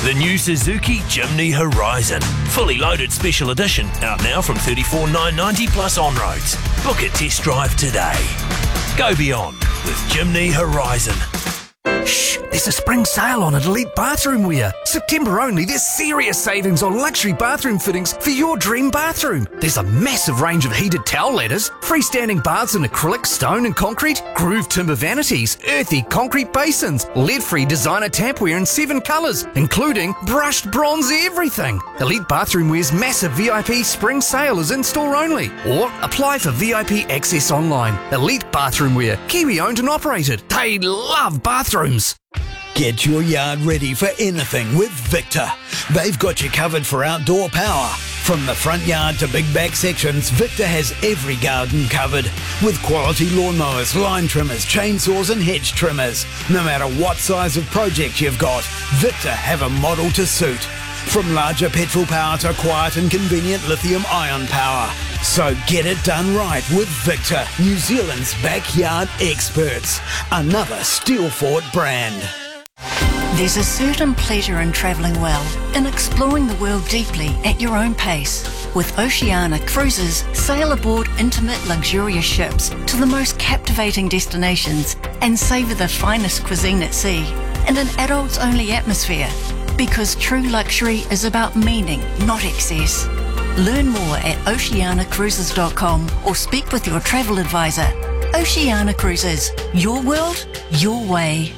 The new Suzuki Jimny Horizon. Fully loaded special edition. Out now from $34,990 plus on-roads. Book a test drive today. Go beyond with Jimny Horizon. Shh, there's a spring sale on at Elite Bathroom Wear. September only, there's serious savings on luxury bathroom fittings for your dream bathroom. There's a massive range of heated towel ladders, freestanding baths in acrylic, stone and concrete, grooved timber vanities, earthy concrete basins, lead-free designer tapware in 7 colours, including brushed bronze everything. Elite Bathroom Wear's massive VIP spring sale is in-store only. Or apply for VIP access online. Elite Bathroom Wear, Kiwi owned and operated. They love bathrooms. Get your yard ready for anything with Victor. They've got you covered for outdoor power. From the front yard to big back sections, Victor has every garden covered. With quality lawnmowers, line trimmers, chainsaws and hedge trimmers. No matter what size of project you've got, Victor have a model to suit. From larger petrol power to quiet and convenient lithium-ion power. So get it done right with Victor, New Zealand's backyard experts. Another Steelfort brand. There's a certain pleasure in travelling well, in exploring the world deeply at your own pace. With Oceania Cruises, sail aboard intimate, luxurious ships to the most captivating destinations and savour the finest cuisine at sea in an adults-only atmosphere. Because true luxury is about meaning, not excess. Learn more at oceanacruises.com or speak with your travel advisor. Oceania Cruises, your world, your way.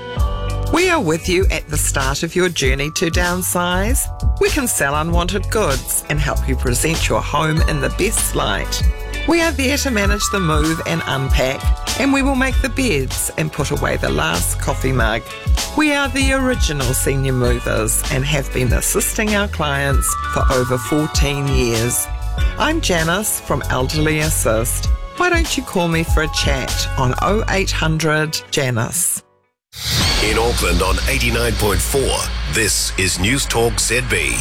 We are with you at the start of your journey to downsize. We can sell unwanted goods and help you present your home in the best light. We are there to manage the move and unpack, and we will make the beds and put away the last coffee mug. We are the original senior movers and have been assisting our clients for over 14 years. I'm Janice from Elderly Assist. Why don't you call me for a chat on 0800 Janice. In Auckland on 89.4, this is News Talk ZB.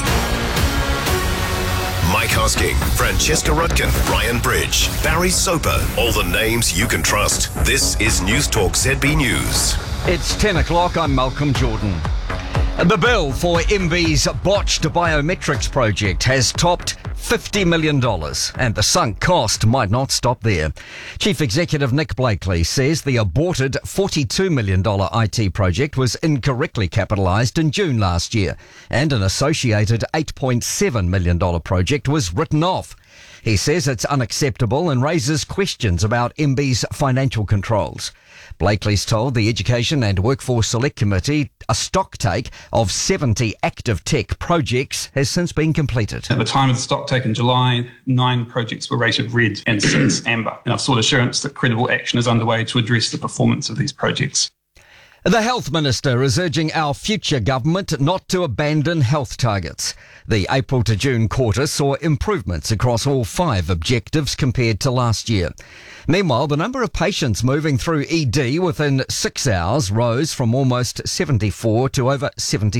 Mike Hosking, Francesca Rudkin, Ryan Bridge, Barry Soper, all the names you can trust. This is News Talk ZB News. It's 10 o'clock, I'm Malcolm Jordan. The bill for MB's botched biometrics project has topped $50 million, and the sunk cost might not stop there. Chief Executive Nick Blakely says the aborted $42 million IT project was incorrectly capitalised in June last year, and an associated $8.7 million project was written off. He says it's unacceptable and raises questions about MB's financial controls. Blakely's told the Education and Workforce Select Committee a stocktake of 70 active tech projects has since been completed. At the time of the stocktake in July, 9 projects were rated red and 6 amber. And I've sought assurance that credible action is underway to address the performance of these projects. The Health Minister is urging our future government not to abandon health targets. The April to June quarter saw improvements across all 5 objectives compared to last year. Meanwhile, the number of patients moving through ED within 6 hours rose from almost 74 to over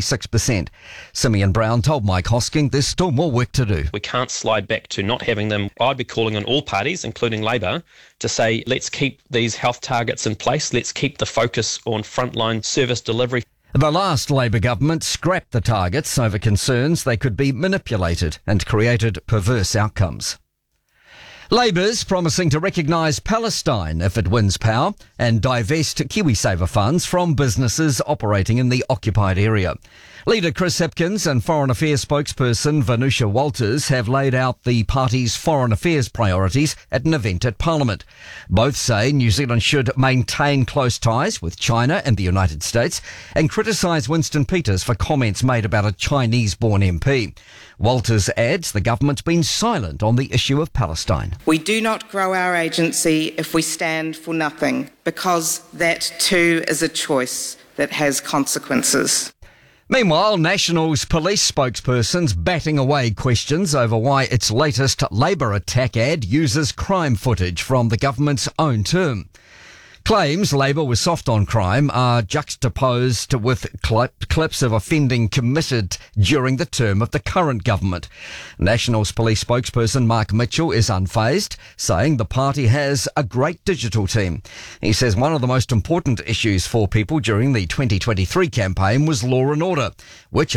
76%. Simeon Brown told Mike Hosking there's still more work to do. We can't slide back to not having them. I'd be calling on all parties, including Labor, to say let's keep these health targets in place. Let's keep the focus on frontline service delivery. The last Labor government scrapped the targets over concerns they could be manipulated and created perverse outcomes. Labour's promising to recognise Palestine if it wins power and divest KiwiSaver funds from businesses operating in the occupied area. Leader Chris Hipkins and Foreign Affairs spokesperson Vanusha Walters have laid out the party's foreign affairs priorities at an event at Parliament. Both say New Zealand should maintain close ties with China and the United States and criticise Winston Peters for comments made about a Chinese-born MP. Walters adds the government's been silent on the issue of Palestine. We do not grow our agency if we stand for nothing, because that too is a choice that has consequences. Meanwhile, National's police spokesperson's batting away questions over why its latest Labor attack ad uses crime footage from the government's own term. Claims Labor was soft on crime are juxtaposed with clips of offending committed during the term of the current government. National's police spokesperson Mark Mitchell is unfazed, saying the party has a great digital team. He says one of the most important issues for people during the 2023 campaign was law and order, which